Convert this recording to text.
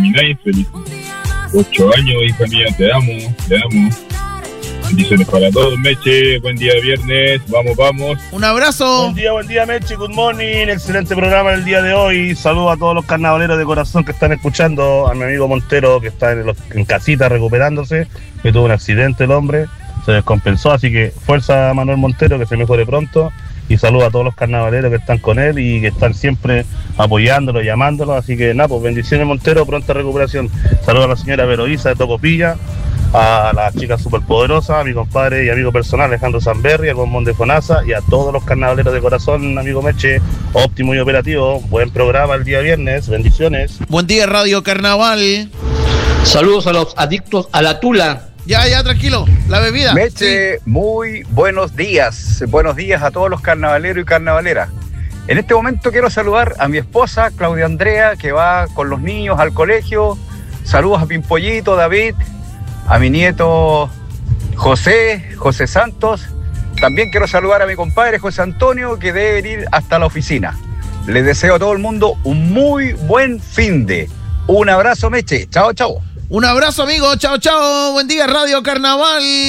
Termináis feliz. 8 años, hija mía, te amo. Bendiciones para todos, Meche. Buen día de viernes. Vamos. Un abrazo. Buen día, Meche. Good morning. Excelente programa el día de hoy. Saludos a todos los carnavaleros de corazón que están escuchando. A mi amigo Montero, que está en casita recuperándose, que tuvo un accidente el hombre. Se descompensó, así que fuerza a Manuel Montero, que se mejore pronto. Y saludos a todos los carnavaleros que están con él y que están siempre apoyándolo, llamándolo. Así que nada, pues bendiciones, Montero, pronta recuperación. Saludos a la señora Veroisa de Tocopilla, a la chica superpoderosa, a mi compadre y amigo personal Alejandro Zamberri, al bombón de Fonasa y a todos los carnavaleros de corazón, amigo Meche, óptimo y operativo. Buen programa el día viernes, bendiciones. Buen día, Radio Carnaval. Saludos a los adictos a la tula. Ya, tranquilo, la bebida. Meche, sí. Muy buenos días. Buenos días a todos los carnavaleros y carnavaleras. En este momento quiero saludar a mi esposa, Claudia Andrea, que va con los niños al colegio. Saludos a Pimpollito, David, a mi nieto José Santos. También quiero saludar a mi compadre José Antonio, que debe venir hasta la oficina. Les deseo a todo el mundo un muy buen finde. Un abrazo, Meche. Chao. Un abrazo, amigo. Chao. Buen día, Radio Carnaval.